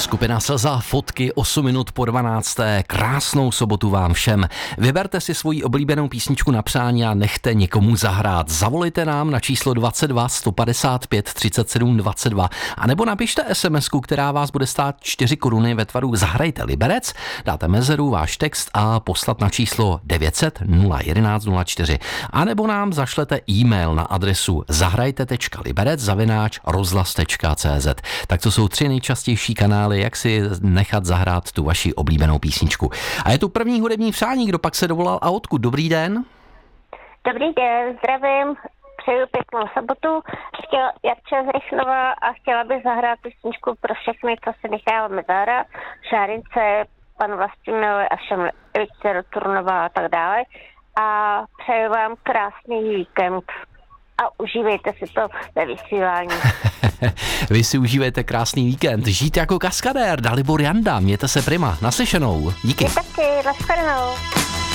Skupina Slza, fotky 8 minut po 12. Krásnou sobotu vám všem. Vyberte si svoji oblíbenou písničku na přání a nechte někomu zahrát. Zavolejte nám na číslo 22 155 37 22 a nebo napište SMS-ku, která vás bude stát 4 koruny ve tvaru Zahrajte Liberec, dáte mezeru, váš text a poslat na číslo 900 011 04. A nebo nám zašlete e-mail na adresu zahrajte.liberec@rozhlas.cz. Tak to jsou 3 nejčastější kanály, jak si nechat zahrát tu vaši oblíbenou písničku. A je tu první hudební přání, kdo pak se dovolal a odkud? Dobrý den. Dobrý den, zdravím, přeju pěknou sobotu. Jarča z Rychnova a chtěla bych zahrát písničku pro všechny, co si necháváme zahrát. Šárince, panu Vlastimilové a všem Elice Turnová a tak dále. A přeju vám krásný víkend a užívejte si to ve vysílání. Vy si užívejte krásný víkend. Žít jako kaskadér, Dalibor Janda, mějte se prima. Naslyšenou. Díky. Vy taky, nashledanou.